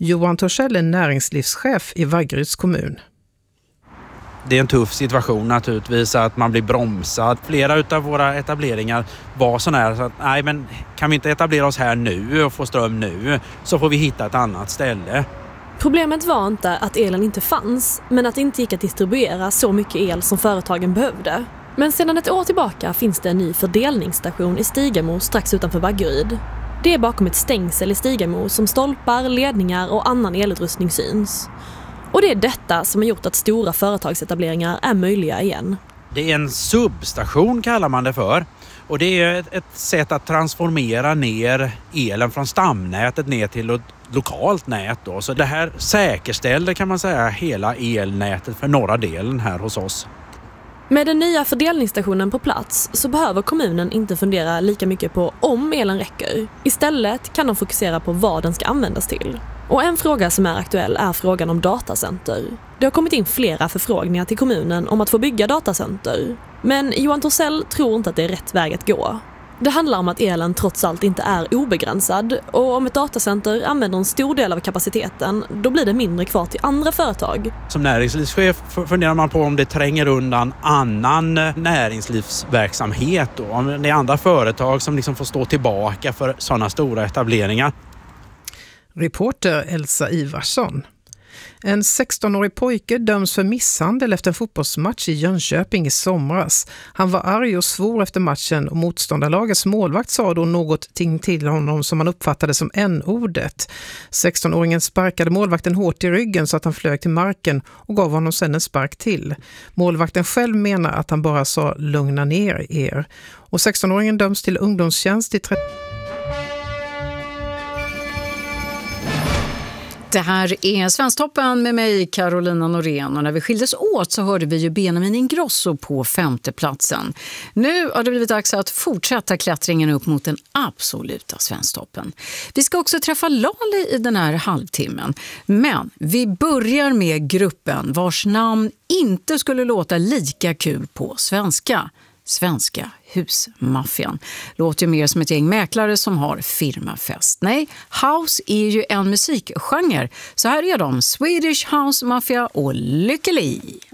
Johan Torssell är näringslivschef i Vaggeryds kommun. Det är en tuff situation naturligtvis att man blir bromsad. Flera av våra etableringar var sådana här så att nej, men kan vi inte etablera oss här nu och få ström nu så får vi hitta ett annat ställe. Problemet var inte att elen inte fanns, men att det inte gick att distribuera så mycket el som företagen behövde. Men sedan ett år tillbaka finns det en ny fördelningsstation i Stigamo strax utanför Vaggeryd. Det är bakom ett stängsel i Stigamo som stolpar, ledningar och annan elutrustning syns. Och det är detta som har gjort att stora företagsetableringar är möjliga igen. Det är en substation kallar man det för. Och det är ett sätt att transformera ner elen från stamnätet ner till ett lokalt nät då. Så det här säkerställer kan man säga hela elnätet för norra delen här hos oss. Med den nya fördelningsstationen på plats så behöver kommunen inte fundera lika mycket på om elen räcker. Istället kan de fokusera på vad den ska användas till. Och en fråga som är aktuell är frågan om datacenter. Det har kommit in flera förfrågningar till kommunen om att få bygga datacenter. Men Johan Torssell tror inte att det är rätt väg att gå. Det handlar om att elen trots allt inte är obegränsad och om ett datacenter använder en stor del av kapaciteten, då blir det mindre kvar till andra företag. Som näringslivschef funderar man på om det tränger undan annan näringslivsverksamhet då. Om det är andra företag som liksom får stå tillbaka för sådana stora etableringar. Reporter Elsa Ivarsson. En 16-årig pojke döms för misshandel efter en fotbollsmatch i Jönköping i somras. Han var arg och svor efter matchen och motståndarlagets målvakt sa då något till honom som man uppfattade som n-ordet. 16-åringen sparkade målvakten hårt i ryggen så att han flög till marken och gav honom sedan en spark till. Målvakten själv menar att han bara sa lugna ner er. Och 16-åringen döms till ungdomstjänst i 30. Det här är Svensktoppen med mig, Carolina Norén, och när vi skildes åt så hörde vi ju Benjamin Ingrosso på 5:e platsen. Nu har det blivit dags att fortsätta klättringen upp mot den absoluta Svensktoppen. Vi ska också träffa Lali i den här halvtimmen, men vi börjar med gruppen vars namn inte skulle låta lika kul på svenska. Svenska husmaffian. Låter ju mer som ett gäng mäklare som har firmafest. Nej, house är ju en musikgenre. Så här är de, Swedish House Mafia och Lykke Li.